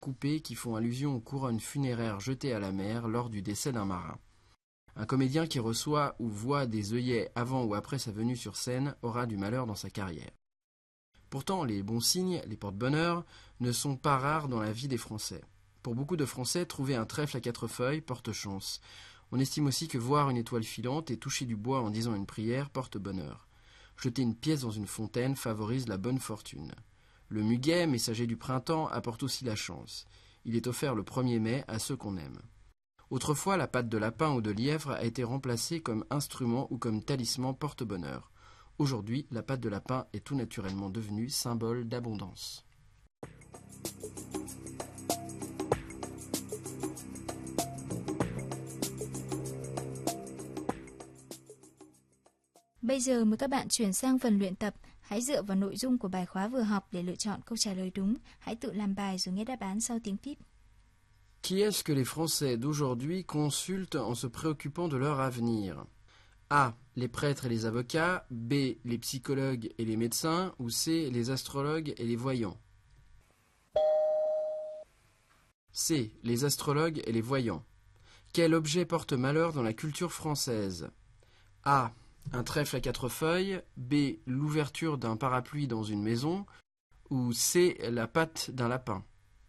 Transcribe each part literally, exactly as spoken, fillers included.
coupés qui font allusion aux couronnes funéraires jetées à la mer lors du décès d'un marin. Un comédien qui reçoit ou voit des œillets avant ou après sa venue sur scène aura du malheur dans sa carrière. Pourtant, les bons signes, les porte-bonheur, ne sont pas rares dans la vie des Français. Pour beaucoup de Français, trouver un trèfle à quatre feuilles porte chance. On estime aussi que voir une étoile filante et toucher du bois en disant une prière porte bonheur. Jeter une pièce dans une fontaine favorise la bonne fortune. Le muguet, messager du printemps, apporte aussi la chance. Il est offert le premier mai à ceux qu'on aime. Autrefois, la patte de lapin ou de lièvre a été remplacée comme instrument ou comme talisman porte-bonheur. Aujourd'hui, la patte de lapin est tout naturellement devenue symbole d'abondance. Bây giờ mời các bạn chuyển sang phần luyện tập. Hãy dựa vào nội dung của bài khóa vừa học để lựa chọn câu trả lời đúng. Hãy tự làm bài rồi nghe đáp án sau tiếng pip. Qui est-ce que les Français d'aujourd'hui consultent en se préoccupant de leur avenir? A. Les prêtres et les avocats. B. Les psychologues et les médecins. Ou C. Les astrologues et les voyants. C. Les astrologues et les voyants. Quel objet porte malheur dans la culture française? A. Un trèfle à quatre feuilles. B. L'ouverture d'un parapluie dans une maison. Ou C. La patte d'un lapin.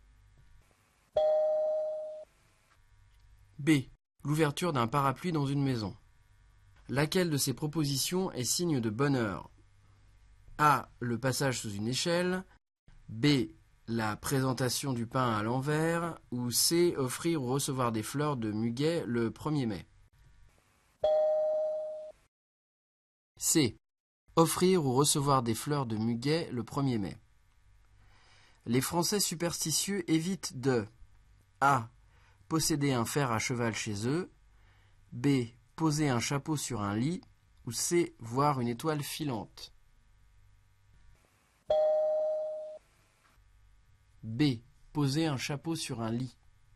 B. L'ouverture d'un parapluie dans une maison. Laquelle de ces propositions est signe de bonheur? A. Le passage sous une échelle. B. La présentation du pain à l'envers. Ou C. Offrir ou recevoir des fleurs de muguet le premier mai. C. Offrir ou recevoir des fleurs de muguet le premier mai. Les Français superstitieux évitent de A. Posséder un fer à cheval chez eux. B. Poser un chapeau sur un lit. Ou C. Voir une étoile filante. B. Poser un chapeau sur un lit.